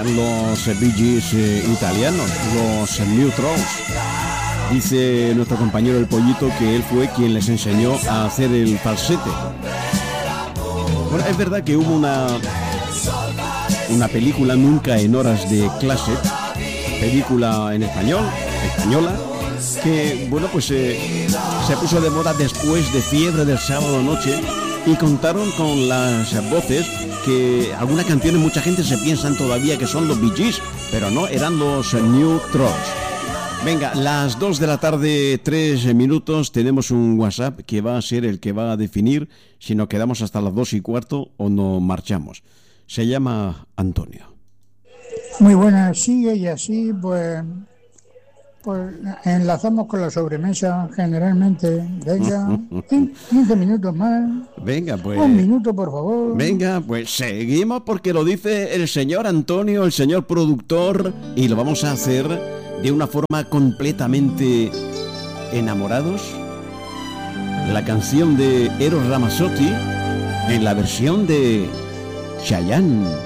los Bee Gees italianos, los New Trolls. Dice nuestro compañero el Pollito que él fue quien les enseñó a hacer el falsete. Bueno, es verdad que hubo una película, Nunca en horas de clase, película en española, que bueno, pues se puso de moda después de Fiebre del sábado noche, y contaron con las voces que algunas canciones mucha gente se piensan todavía que son los Bee Gees, pero no, eran los New Trolls. Venga, las 2 de la tarde, 3 minutos, tenemos un WhatsApp que va a ser el que va a definir si nos quedamos hasta las 2:15 o nos marchamos. Se llama Antonio. Muy buenas, sigue y así pues enlazamos con la sobremesa generalmente. Venga, 15 minutos más. Venga, pues. Un minuto, por favor. Venga, pues seguimos porque lo dice el señor Antonio, el señor productor, y lo vamos a hacer de una forma completamente enamorados. La canción de Eros Ramazzotti en la versión de Chayanne.